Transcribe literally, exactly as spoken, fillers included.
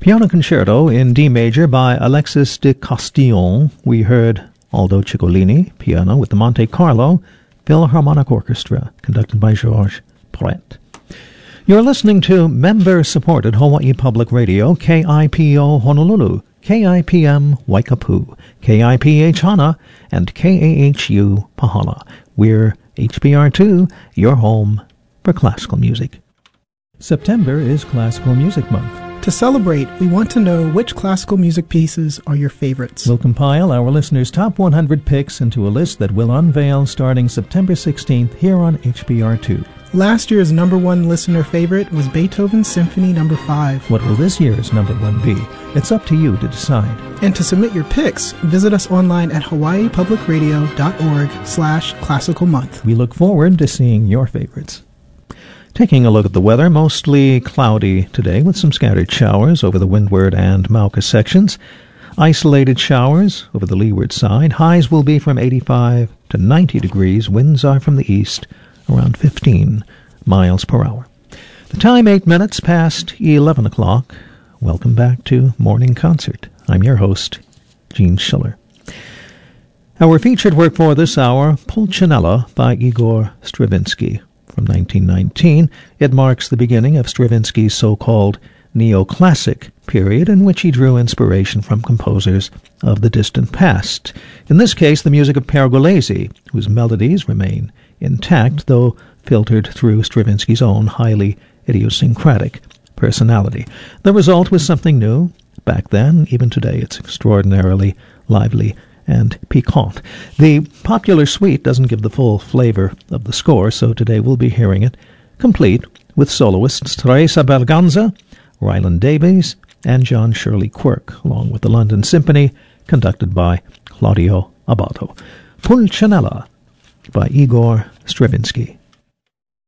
Piano Concerto in D major by Alexis de Castillon. We heard Aldo Ciccolini, piano, with the Monte Carlo Philharmonic Orchestra, conducted by Georges Pret. You're listening to member-supported Hawaii Public Radio, K I P O Honolulu, K I P M Waikapu, K I P H Hana, and K A H U Pahala. We're H B R two, your home for classical music. September is Classical Music Month. To celebrate, we want to know which classical music pieces are your favorites. We'll compile our listeners' top one hundred picks into a list that we'll unveil starting September sixteenth here on H B R two. Last year's number one listener favorite was Beethoven's Symphony Number five. What will this year's number one be? It's up to you to decide. And to submit your picks, visit us online at hawaiipublicradio.org slash classical month. We look forward to seeing your favorites. Taking a look at the weather, mostly cloudy today with some scattered showers over the windward and Mauka sections. Isolated showers over the leeward side. Highs will be from eighty-five to ninety degrees. Winds are from the east, around fifteen miles per hour. The time, eight minutes past eleven o'clock. Welcome back to Morning Concert. I'm your host, Gene Schiller. Our featured work for this hour, Pulcinella by Igor Stravinsky. From nineteen nineteen, it marks the beginning of Stravinsky's so-called neoclassic period, in which he drew inspiration from composers of the distant past. In this case, the music of Pergolesi, whose melodies remain intact, though filtered through Stravinsky's own highly idiosyncratic personality. The result was something new. Back then, even today, it's extraordinarily lively and piquant. The popular suite doesn't give the full flavor of the score, so today we'll be hearing it complete with soloists Teresa Berganza, Ryland Davies, and John Shirley Quirk, along with the London Symphony, conducted by Claudio Abbado. Pulcinella by Igor Stravinsky.